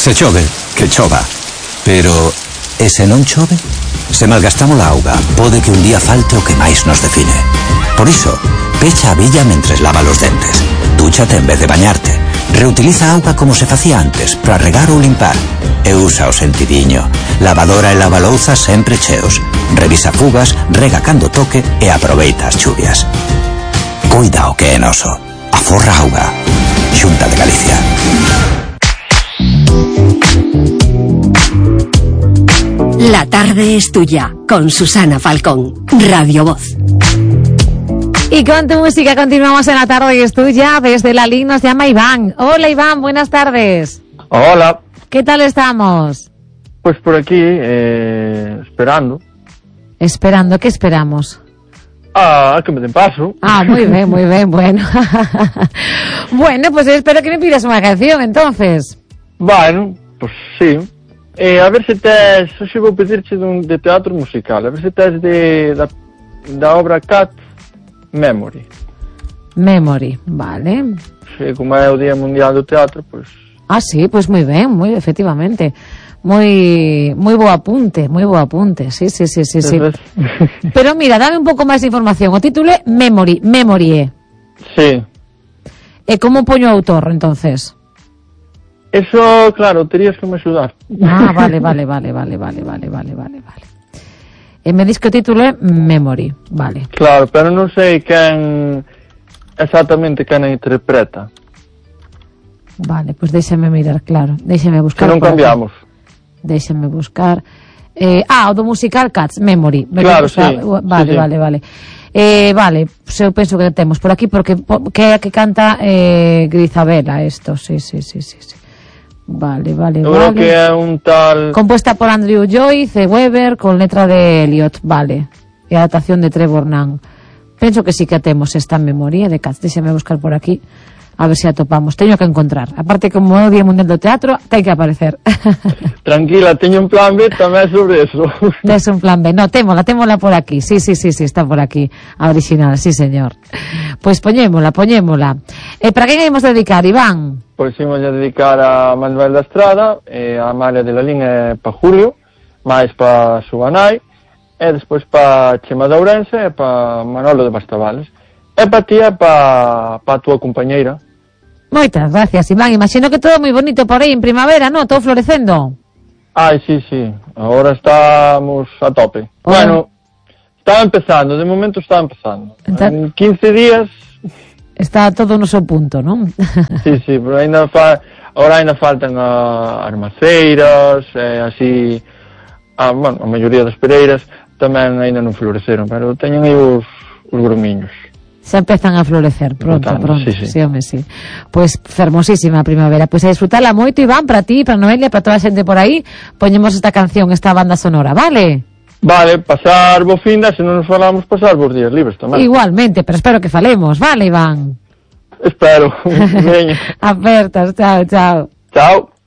Se chove, que chova. Pero, e se non chove? Se malgastamos a auga, pode que un día falte o que máis nos define. Por iso, pecha a billa mentres lava os dentes. Dúchate en vez de bañarte. Reutiliza a auga como se facía antes, para regar ou limpar. E usa o sentidiño. Lavadora e lavalouzas sempre cheos. Revisa fugas, rega cando toque e aproveita as chuvias. Cuida o que é noso. Aforra auga. Xunta de Galicia. La tarde es tuya, con Susana Falcón, Radio Voz. Y con tu música continuamos en La tarde es tuya. Desde la línea nos llama Iván. Hola Iván, buenas tardes. Hola. ¿Qué tal estamos? Pues por aquí, esperando. Esperando, ¿qué esperamos? Ah, que me den paso. Ah, muy bien, bueno. Bueno, pues espero que me pidas una canción, entonces. Bueno, pues sí. A ver se tes, hoxe vou pedirche de teatro musical, a ver se tes da obra Cats, Memory. Memory, vale. Sí, como é o Día Mundial do Teatro, pues... Ah, sí, pues muy bien, muy efectivamente. Muy bo apunte, sí. Pero mira, dame un pouco máis de información. O título é Memory. Sí. E como poño o autor, entonces? Eso, claro, terías que me axudar. Ah, vale. E me dis que o título é Memory, vale. Claro, pero non sei exactamente quen a interpreta. Vale, pues déxame mirar, claro. Déxame buscar. Que non cambiamos. Déxame buscar. O do musical Cats, Memory. Claro, sí. Vale. Vale, pues eu penso que temos por aquí, porque que é a que canta Grizabela, esto, sí. Vale. Eu creo que é un tal... Compuesta por Andrew Joyce, Weber, con letra de Eliot, vale. E adaptación de Trevor Nunn. Penso que sí que temos esta memoria de Cats. Déxame buscar por aquí, a ver se atopamos. Teño que encontrar. Aparte, como é o Día Mundial do Teatro, ten que aparecer. Tranquila, teño un plan B tamén sobre eso. Tes un plan B. No, témola por aquí. Sí, está por aquí. A original, sí, señor. Pois poñémola. E para quen imos dedicar, Iván? Pois imos a dedicar a Manuel da Estrada, a Amalia de la Lín e pa Julio, máis pa súa nai, e despois pa Chema de Ourense e pa Manolo de Bastavales. E pa ti e pa túa compañeira. Moitas gracias, Iván. Imagino que todo moi bonito por aí en primavera, ¿no? Todo florecendo. Ai, sí. Agora estamos a tope. Bueno, está empezando, de momento está empezando. En 15 días... Está todo no seu punto, non? Sí, pero agora ainda faltan as maceiras, así, a maioría das pereiras tamén ainda non floreceron, pero teñen aí os grumiños. Se empezan a florecer pronto. Sí, home, sí. Pois fermosísima a primavera. Pois a disfrutarla moito, Iván, para ti, para Noelia, para toda a xente por aí. Poñemos esta canción, esta banda sonora, vale? Vale, pasar bo finda, se non nos falamos, pasar vos días libres tamén. Igualmente, pero espero que falemos, vale, Iván? Espero. Apertas, chao. Chao.